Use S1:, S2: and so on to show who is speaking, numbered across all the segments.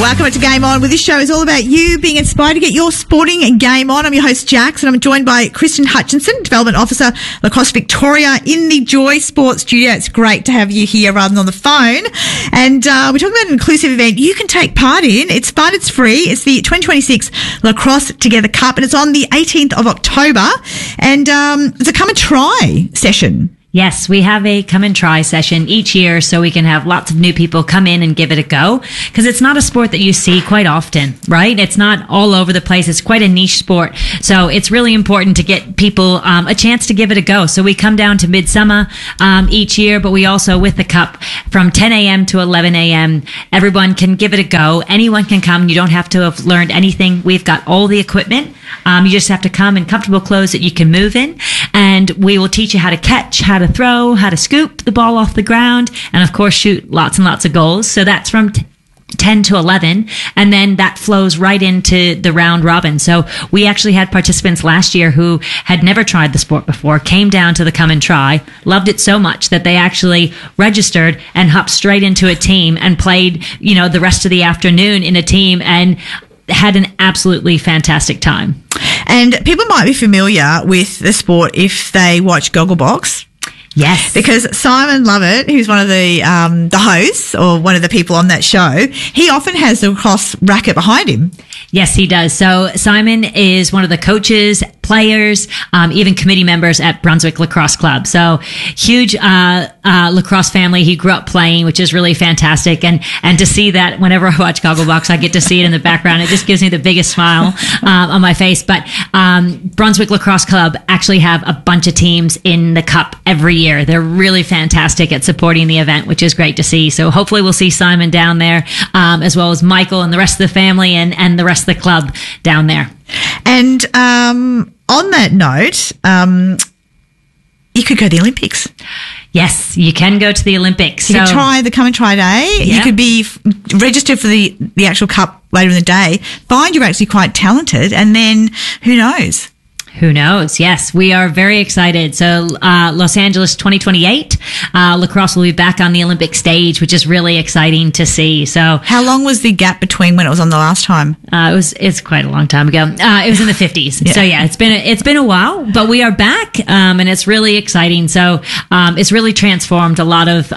S1: Welcome to Game On, where this show is all about you being inspired to get your sporting game on. I'm your host, Jax, and I'm joined by Kristen Hutchinson, Development Officer, Lacrosse Victoria, in the Joy Sports studio. It's great to have you here rather than on the phone. And we're talking about an inclusive event you can take part in. It's fun, it's free. It's the 2026 Lacrosse Together Cup, and it's on the 18th of October. And it's a come and try session.
S2: Yes, we have a come and try session each year so we can have lots of new people come in and give it a go, because it's not a sport that you see quite often, right? It's not all over the place. It's quite a niche sport. So it's really important to get people a chance to give it a go. So we come down to Midsummer each year, but we also, with the cup, from 10 a.m. to 11 a.m., everyone can give it a go. Anyone can come. You don't have to have learned anything. We've got all the equipment. You just have to come in comfortable clothes that you can move in, and we will teach you how to catch, how to throw, how to scoop the ball off the ground, and of course shoot lots and lots of goals. So that's from 10 to 11, and then that flows right into the round robin. So we actually had participants last year who had never tried the sport before, came down to the come and try, loved it so much that they actually registered and hopped straight into a team and played, the rest of the afternoon in a team and had an absolutely fantastic time.
S1: And people might be familiar with the sport if they watch Gogglebox.
S2: Yes.
S1: Because Simon Lovett, who's one of the hosts or one of the people on that show, he often has the lacrosse racket behind him.
S2: Yes, he does. So Simon is one of the coaches, players, even committee members at Brunswick Lacrosse Club. So huge lacrosse family. He grew up playing, which is really fantastic. And to see that whenever I watch Gogglebox, I get to see it in the background. It just gives me the biggest smile on my face. But Brunswick Lacrosse Club actually have a bunch of teams in the cup every year. They're really fantastic at supporting the event, which is great to see. So hopefully we'll see Simon down there, as well as Michael and the rest of the family and the rest of the club down there. And
S1: on that note, you could go to the Olympics.
S2: Yes, you can go to the Olympics.
S1: You could try the come and try day.
S2: Yeah.
S1: You could be registered for the actual cup later in the day. Find you're actually quite talented, and then who knows?
S2: Who knows? Yes, we are very excited. So Los Angeles 2028, lacrosse will be back on the Olympic stage, which is really exciting to see. So
S1: how long was the gap between when it was on the last time?
S2: It's quite a long time ago. It was in the 50s.
S1: Yeah.
S2: So yeah, it's been a while, but we are back, and it's really exciting. So it's really transformed a lot of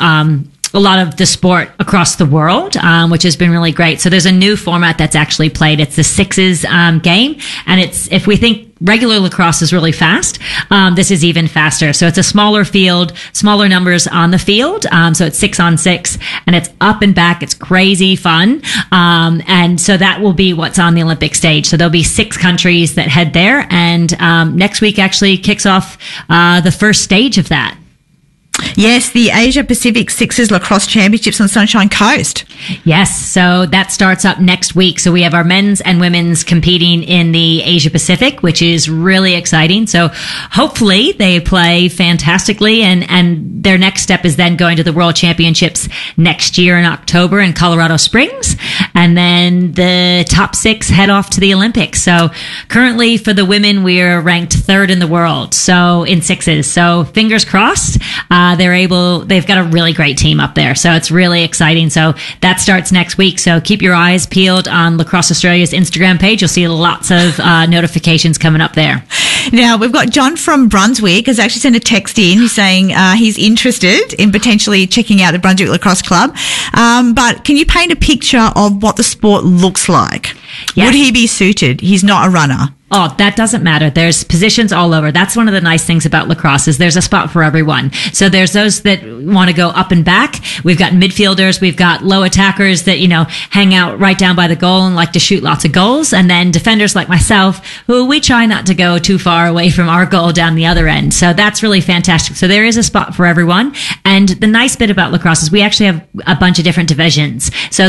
S2: the sport across the world, which has been really great. So there's a new format that's actually played. It's the sixes game. And if we think regular lacrosse is really fast, this is even faster. So it's a smaller field, smaller numbers on the field. So it's 6-on-6, and it's up and back. It's crazy fun. And so that will be what's on the Olympic stage. So there'll be 6 countries that head there. And next week actually kicks off the first stage of that.
S1: Yes, the Asia Pacific Sixers Lacrosse Championships on Sunshine Coast.
S2: Yes, so that starts up next week. So we have our men's and women's competing in the Asia Pacific, which is really exciting. So hopefully they play fantastically, and their next step is then going to the World Championships next year in October in Colorado Springs. And then the top 6 head off to the Olympics. So currently for the women, we're ranked 3rd in the world. So in sixes. So fingers crossed. They've got a really great team up there. So it's really exciting. So that starts next week. So keep your eyes peeled on Lacrosse Australia's Instagram page. You'll see lots of notifications coming up there.
S1: Now, we've got John from Brunswick has actually sent a text in. He's saying he's interested in potentially checking out the Brunswick Lacrosse Club. But can you paint a picture of what the sport looks like? Yes. Would he be suited? He's not a runner.
S2: Oh, that doesn't matter. There's positions all over. That's one of the nice things about lacrosse is there's a spot for everyone. So there's those that want to go up and back. We've got midfielders. We've got low attackers that, hang out right down by the goal and like to shoot lots of goals. And then defenders like myself, who we try not to go too far away from our goal down the other end. So that's really fantastic. So there is a spot for everyone. And the nice bit about lacrosse is we actually have a bunch of different divisions. So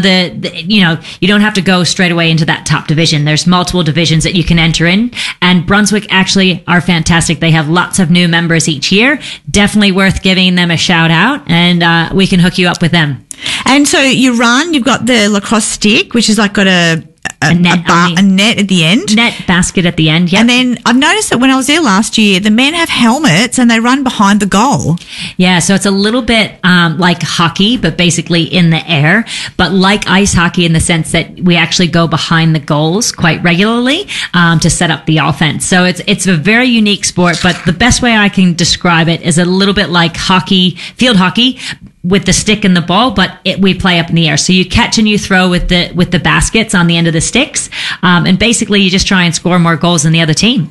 S2: you don't have to go straight away into that top division. There's multiple divisions that you can enter in, and Brunswick actually are fantastic. They have lots of new members each year. Definitely worth giving them a shout out, and we can hook you up with them.
S1: And so you've got the lacrosse stick, which is like got a net at the end.
S2: Net basket at the end, yeah.
S1: And then I've noticed that when I was there last year, the men have helmets and they run behind the goal.
S2: Yeah, so it's a little bit like hockey, but basically in the air, but like ice hockey in the sense that we actually go behind the goals quite regularly to set up the offense. So it's a very unique sport, but the best way I can describe it is a little bit like hockey, field hockey, with the stick and the ball, but we play up in the air. So you catch and you throw with the baskets on the end of the sticks. And basically you just try and score more goals than the other team.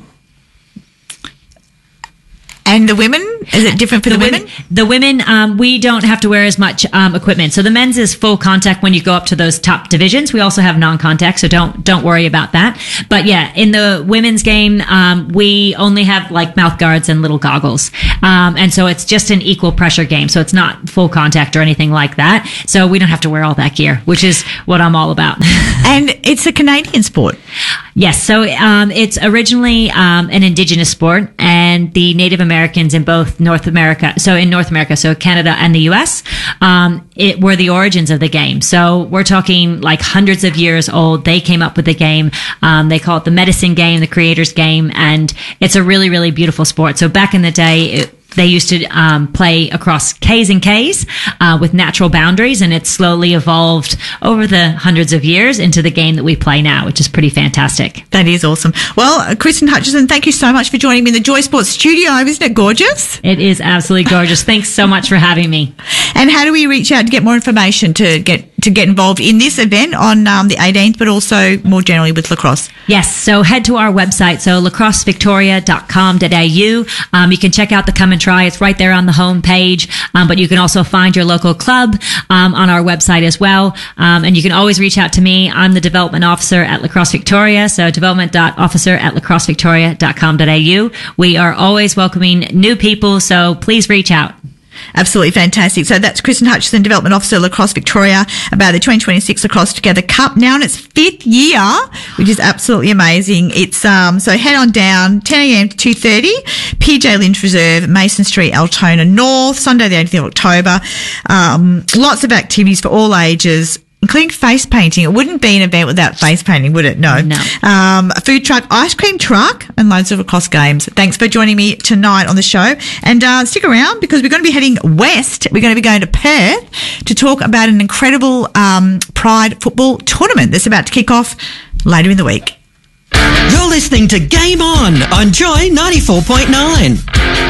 S1: And the women, is it different for the women?
S2: The women, we don't have to wear as much equipment. So the men's is full contact when you go up to those top divisions. We also have non-contact, so don't worry about that. But yeah, in the women's game, we only have like mouth guards and little goggles. And so it's just an equal pressure game. So it's not full contact or anything like that. So we don't have to wear all that gear, which is what I'm all about.
S1: And it's a Canadian sport.
S2: Yes. So it's originally an indigenous sport, and the Native Americans in both North America, so Canada and the US, it were the origins of the game. So we're talking like hundreds of years old. They came up with the game. They call it the medicine game, the creator's game, and it's a really, really beautiful sport. So back in the day, they used to play across Ks and Ks with natural boundaries, and it's slowly evolved over the hundreds of years into the game that we play now, which is pretty fantastic.
S1: That is awesome. Well, Kristen Hutchison, thank you so much for joining me in the Joy Sports studio. Isn't it gorgeous?
S2: It is absolutely gorgeous. Thanks so much for having me.
S1: And how do we reach out to get more information to get involved in this event on the 18th, but also more generally with lacrosse?
S2: Yes, so head to our website, so lacrossevictoria.com.au. You can check out the Come and Try. It's right there on the home page, but you can also find your local club on our website as well. And you can always reach out to me. I'm the development officer at Lacrosse Victoria, so development.officer@lacrossevictoria.com.au. We are always welcoming new people, so please reach out.
S1: Absolutely fantastic. So that's Kristen Hutchison, Development Officer, Lacrosse Victoria, about the 2026 Lacrosse Together Cup, now in its 5th year, which is absolutely amazing. It's so head on down, 10 a.m. to 2:30, PJ Lynch Reserve, Mason Street, Altona North, Sunday the 18th of October. Lots of activities for all ages, including face painting. It wouldn't be an event without face painting, would it? No. A food truck, ice cream truck, and loads of lacrosse games. Thanks for joining me tonight on the show. And stick around, because we're going to be heading west. We're going to be going to Perth to talk about an incredible Pride football tournament that's about to kick off later in the week.
S3: You're listening to Game On Joy 94.9.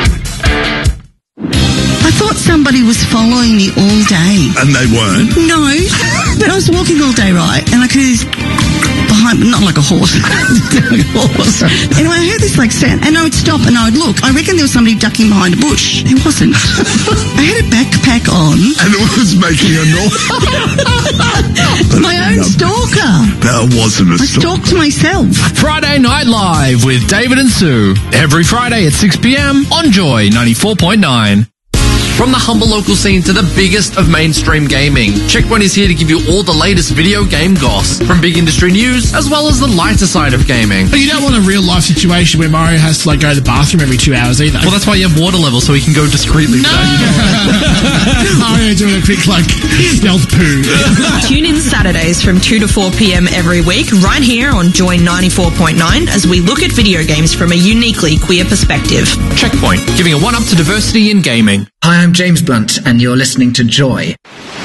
S4: I thought somebody was following me all day.
S5: And they weren't?
S4: No, but I was walking all day, right? And I could behind, not like a horse. Like a horse. Anyway, I heard this like sound, and I would stop and I would look. I reckon there was somebody ducking behind a bush. There wasn't. I had a backpack on.
S5: And it was making a noise.
S4: My own stalker.
S5: That wasn't a stalker.
S4: I stalked myself.
S6: Friday Night Live with David and Sue. Every Friday at 6 p.m. on Joy 94.9.
S7: From the humble local scene to the biggest of mainstream gaming, Checkpoint is here to give you all the latest video game goss, from big industry news as well as the lighter side of gaming.
S8: But you don't want a real life situation where Mario has to go to the bathroom every 2 hours either.
S7: Well, that's why you have water level, so he can go discreetly.
S8: No! Mario doing a quick stealth poo.
S9: Tune in Saturdays from 2 to 4 p.m. every week, right here on Joy 94.9, as we look at video games from a uniquely queer perspective.
S7: Checkpoint, giving a one-up to diversity in gaming.
S10: Hi, I'm James Blunt, and you're listening to Joy.